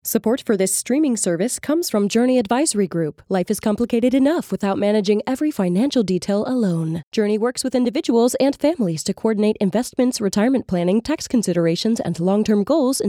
Support for this streaming service comes from Journey Advisory Group. Life is complicated enough without managing every financial detail alone. Journey works with individuals and families to coordinate investments, retirement planning, tax considerations, and long-term goals